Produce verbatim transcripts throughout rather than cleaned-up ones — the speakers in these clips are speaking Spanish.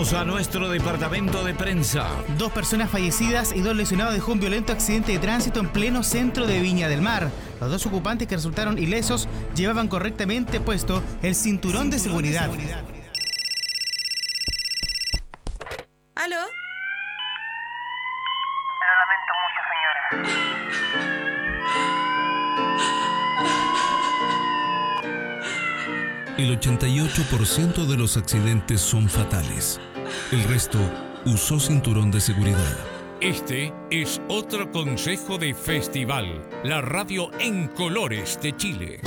Vamos a nuestro departamento de prensa. Dos personas fallecidas y dos lesionados dejó un violento accidente de tránsito en pleno centro de Viña del Mar. Los dos ocupantes que resultaron ilesos llevaban correctamente puesto el cinturón, cinturón de seguridad. De seguridad. ¿Aló? Lo lamento mucho, señora. El ochenta y ocho por ciento de los accidentes son fatales. El resto usó cinturón de seguridad. Este es otro consejo de Festival, la radio en colores de Chile.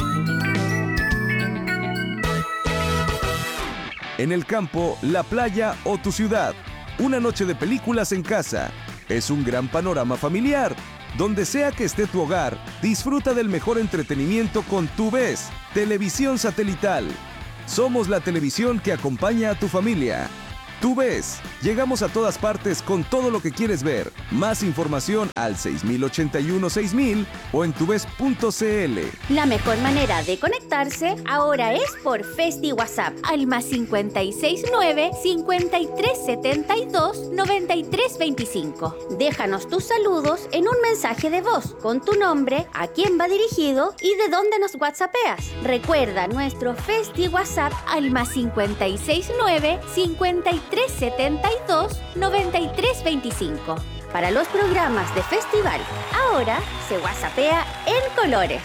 En el campo, la playa o tu ciudad. Una noche de películas en casa. Es un gran panorama familiar. Donde sea que esté tu hogar, disfruta del mejor entretenimiento con TuVes, televisión satelital. Somos la televisión que acompaña a tu familia. TuVes, llegamos a todas partes con todo lo que quieres ver. Más información al seis mil ochenta y uno seis mil o en tuves punto cl. La mejor manera de conectarse ahora es por Festi WhatsApp al más cincuenta y seis nueve, cincuenta y tres setenta y dos, noventa y tres veinticinco. Déjanos tus saludos en un mensaje de voz con tu nombre, a quién va dirigido y de dónde nos whatsappeas. Recuerda nuestro Festi WhatsApp al más cincuenta y seis nueve, cincuenta y tres setenta y dos, noventa y tres veinticinco. Para los programas de festival, ahora se whatsappea en colores.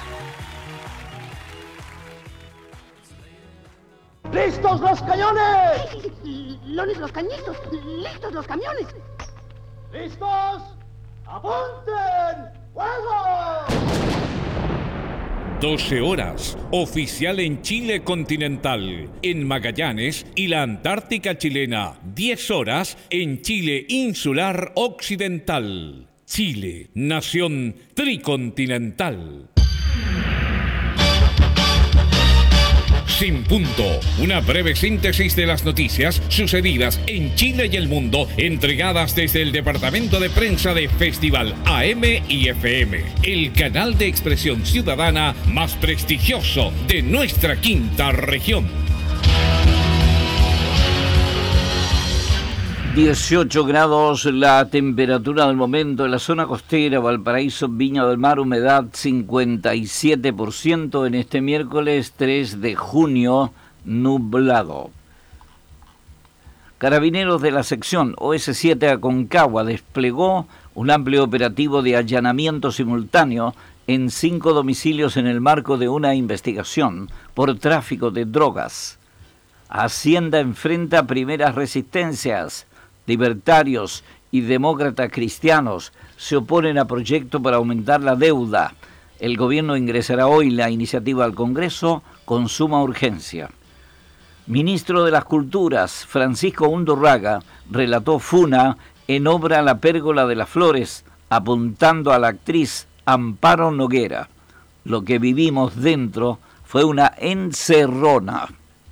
¡Listos los cañones! ¡Lones los cañitos! ¡Listos los camiones! ¡Listos! ¡Apunten! ¡Fuego! doce horas, oficial en Chile continental, en Magallanes y la Antártica chilena. diez horas en Chile insular occidental. Chile, nación tricontinental. Sin punto, una breve síntesis de las noticias sucedidas en Chile y el mundo, entregadas desde el departamento de prensa de Festival A M y F M, el canal de expresión ciudadana más prestigioso de nuestra quinta región. dieciocho grados la temperatura del momento en la zona costera, Valparaíso, Viña del Mar, humedad cincuenta y siete por ciento en este miércoles tres de junio, nublado. Carabineros de la sección O S siete Aconcagua desplegó un amplio operativo de allanamiento simultáneo en cinco domicilios en el marco de una investigación por tráfico de drogas. Hacienda enfrenta primeras resistencias. Libertarios y demócratas cristianos se oponen a proyecto para aumentar la deuda. El gobierno ingresará hoy la iniciativa al Congreso con suma urgencia. Ministro de las Culturas, Francisco Undurraga, relató Funa en obra La Pérgola de las Flores, apuntando a la actriz Amparo Noguera. Lo que vivimos dentro fue una encerrona.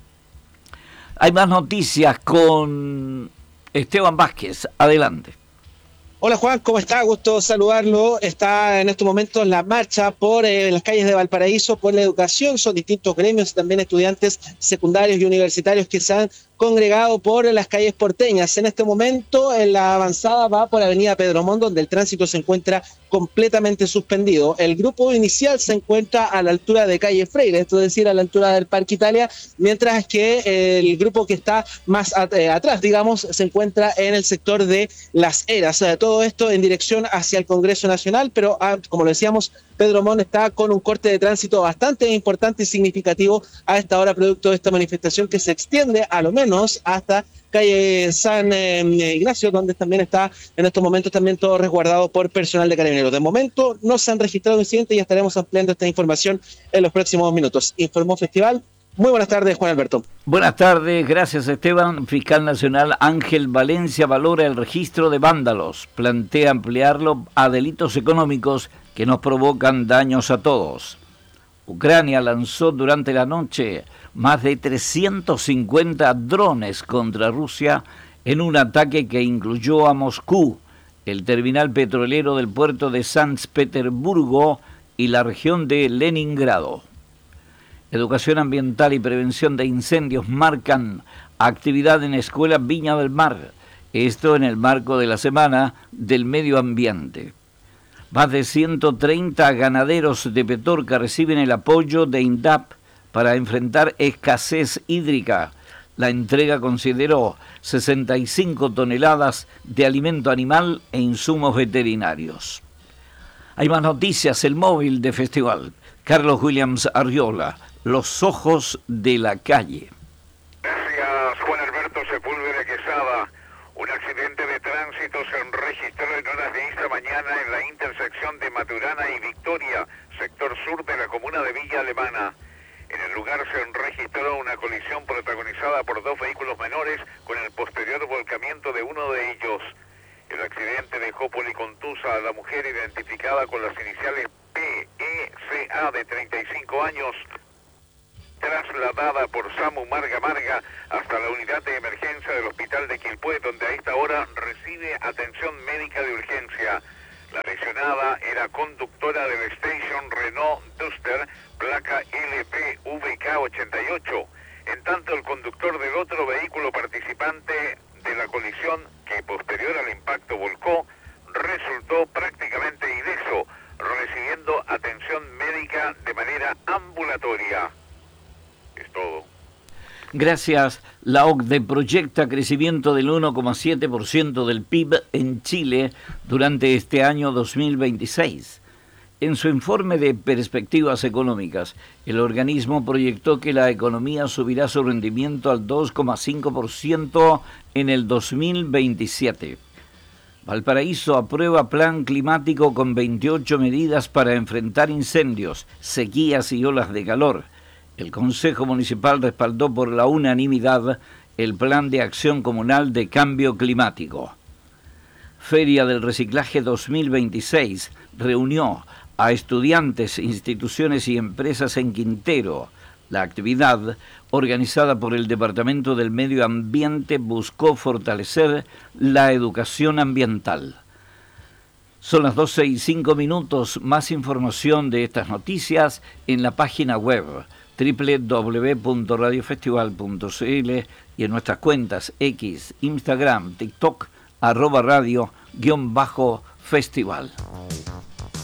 Hay más noticias con Esteban Vázquez, adelante. Hola Juan, ¿cómo está? Gusto saludarlo. Está en estos momentos la marcha por eh, las calles de Valparaíso por la educación. Son distintos gremios y también estudiantes secundarios y universitarios que se han congregado por las calles porteñas. En este momento en la avanzada va por Avenida Pedro Montt, donde el tránsito se encuentra completamente suspendido. El grupo inicial se encuentra a la altura de calle Freire, esto es decir, a la altura del Parque Italia, mientras que eh, el grupo que está más at- eh, atrás, digamos, se encuentra en el sector de Las Heras. O sea, todo esto en dirección hacia el Congreso Nacional, pero ah, como lo decíamos, Pedro Montt está con un corte de tránsito bastante importante y significativo a esta hora, producto de esta manifestación que se extiende a lo menos hasta calle San eh, Ignacio, donde también está en estos momentos también todo resguardado por personal de Carabineros. De momento no se han registrado incidentes y ya estaremos ampliando esta información en los próximos minutos. Informó Festival. Muy buenas tardes, Juan Alberto. Buenas tardes, gracias Esteban. Fiscal Nacional Ángel Valencia valora el registro de vándalos. Plantea ampliarlo a delitos económicos que nos provocan daños a todos. Ucrania lanzó durante la noche más de trescientos cincuenta drones contra Rusia en un ataque que incluyó a Moscú, el terminal petrolero del puerto de San Petersburgo y la región de Leningrado. Educación ambiental y prevención de incendios marcan actividad en Escuela Viña del Mar. Esto en el marco de la Semana del Medio Ambiente. Más de ciento treinta ganaderos de Petorca reciben el apoyo de INDAP para enfrentar escasez hídrica. La entrega consideró sesenta y cinco toneladas de alimento animal e insumos veterinarios. Hay más noticias, el móvil de festival. Carlos Williams Arriola, los ojos de la calle. Gracias, Juan Alberto Sepúlveda Quesada. Un accidente de tránsito se registró en horas de esta mañana en la intersección de Maturana y Victoria, sector sur de la comuna de Villa Alemana. En el lugar se registró una colisión protagonizada por dos vehículos menores con el posterior volcamiento de uno de ellos. El accidente dejó policontusa a la mujer identificada con las iniciales P E C A de treinta y cinco años, trasladada por SAMU Marga Marga hasta la unidad de emergencia del hospital de Quilpué, donde a esta hora recibe atención médica de urgencia. La lesionada era conductora del Station Renault Duster, placa L P V K ochenta y ocho. En tanto, el conductor del otro vehículo participante de la colisión, que posterior al impacto volcó, resultó prácticamente ileso, recibiendo atención médica de manera ambulatoria. Es todo. Gracias. La O C D E proyecta crecimiento del uno coma siete por ciento del P I B en Chile durante este año dos mil veintiséis. En su informe de perspectivas económicas, el organismo proyectó que la economía subirá su rendimiento al dos coma cinco por ciento en el dos mil veintisiete. Valparaíso aprueba plan climático con veintiocho medidas para enfrentar incendios, sequías y olas de calor. El Consejo Municipal respaldó por la unanimidad el Plan de Acción Comunal de Cambio Climático. Feria del Reciclaje dos mil veintiséis reunió a estudiantes, instituciones y empresas en Quintero. La actividad, organizada por el Departamento del Medio Ambiente, buscó fortalecer la educación ambiental. Son las doce y cinco minutos. Más información de estas noticias en la página web doble u doble u doble u punto radio festival punto c l y en nuestras cuentas X, Instagram, TikTok, arroba radio guión bajo festival.